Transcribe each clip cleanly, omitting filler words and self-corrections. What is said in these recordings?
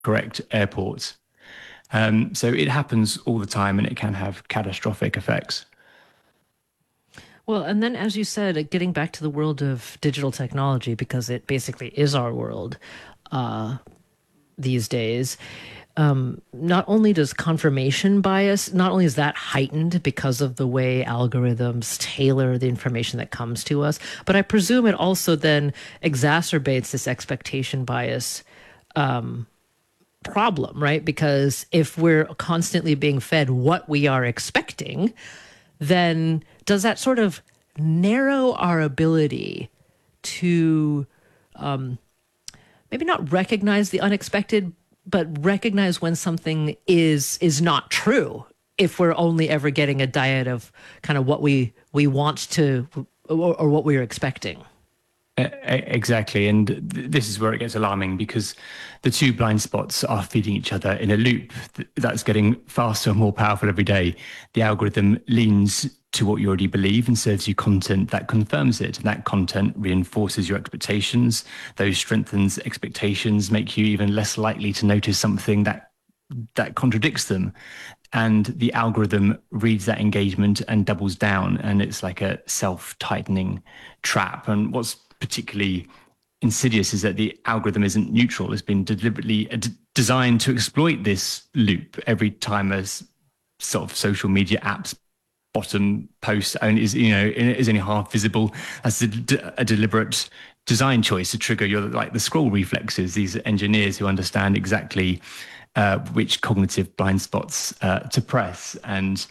correct airport. So it happens all the time, and it can have catastrophic effects. Well, and then as you said, getting back to the world of digital technology, because it basically is our world these days, not only does confirmation bias, not only is that heightened because of the way algorithms tailor the information that comes to us, but I presume it also then exacerbates this expectation bias problem, right? Because if we're constantly being fed what we are expecting, then does that sort of narrow our ability to maybe not recognize the unexpected, but recognize when something is not true if we're only ever getting a diet of kind of what we want to or what we're expecting. Exactly. And this is where it gets alarming because the two blind spots are feeding each other in a loop that's getting faster and more powerful every day. The algorithm leans to what you already believe and serves you content that confirms it. And that content reinforces your expectations. Those strengthens expectations, make you even less likely to notice something that contradicts them. And the algorithm reads that engagement and doubles down. And it's like a self-tightening trap. And what's particularly insidious is that the algorithm isn't neutral. It's been deliberately designed to exploit this loop every time a sort of social media app's bottom post is only half visible. That's a deliberate design choice to trigger your like the scroll reflexes. These engineers who understand exactly which cognitive blind spots to press. And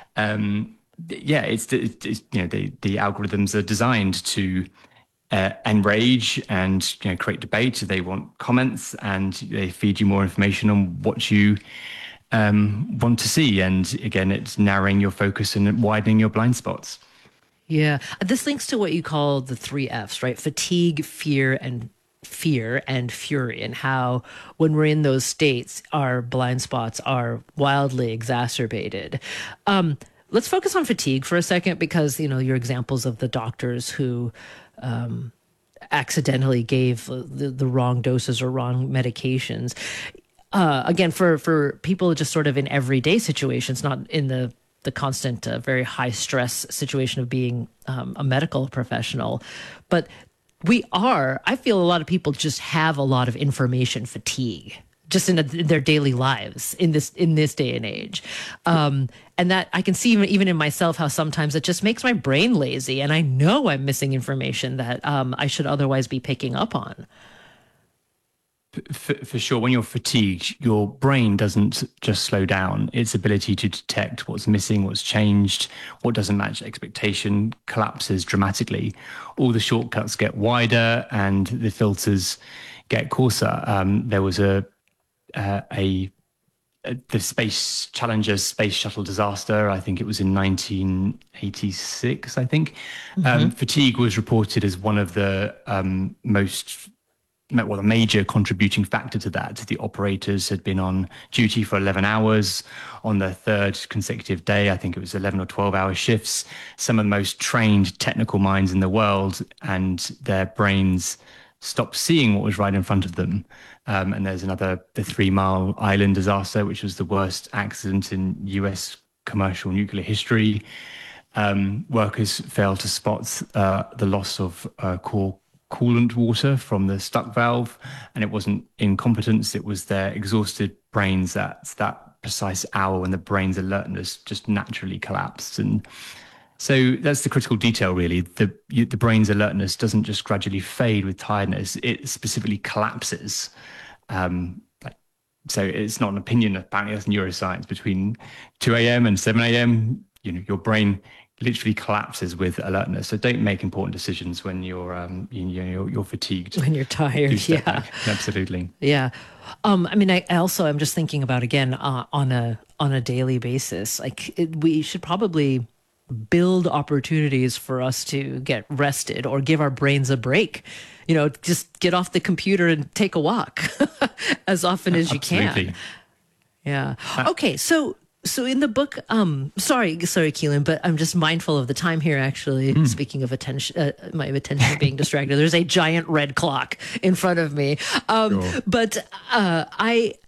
it's the algorithms are designed to enrage and create debate. They want comments, and they feed you more information on what you want to see. And again, it's narrowing your focus and widening your blind spots. Yeah, this links to what you call the three F's, right? Fatigue, fear, and fury, and how when we're in those states, our blind spots are wildly exacerbated. Let's focus on fatigue for a second, because your examples of the doctors who accidentally gave the wrong doses or wrong medications. Again, for people just sort of in everyday situations, not in the constant, very high stress situation of being a medical professional, but I feel a lot of people just have a lot of information fatigue just in their daily lives in this day and age. And that I can see even in myself how sometimes it just makes my brain lazy, and I know I'm missing information that I should otherwise be picking up on. For sure, when you're fatigued, your brain doesn't just slow down. Its ability to detect what's missing, what's changed, what doesn't match expectation collapses dramatically. All the shortcuts get wider and the filters get coarser. There was the Space Challenger space shuttle disaster. I think it was in 1986. I think fatigue was reported as one of the a major contributing factor to that. The operators had been on duty for 11 hours on the third consecutive day. I think it was 11 or 12-hour shifts. Some of the most trained technical minds in the world, and their brains stopped seeing what was right in front of them. And there's the 3 Mile Island disaster, which was the worst accident in US commercial nuclear history. Workers failed to spot the loss of core coolant water from the stuck valve, and it wasn't incompetence, it was their exhausted brains at that precise hour when the brain's alertness just naturally collapsed. And so that's the critical detail, really. The brain's alertness doesn't just gradually fade with tiredness, it specifically collapses. So it's not an opinion, apparently that's neuroscience. Between 2 a.m. and 7 a.m., your brain literally collapses with alertness. So don't make important decisions when you're fatigued. When you're tired, yeah. Back. Absolutely. Yeah. I mean, I also, I'm just thinking about, again, on a daily basis, we should probably build opportunities for us to get rested or give our brains a break. Just get off the computer and take a walk as often as you Absolutely. can. Yeah. Okay. So So in the book, sorry, Keelan, but I'm just mindful of the time here. Actually, speaking of attention, my attention being distracted. There's a giant red clock in front of me. Sure. But I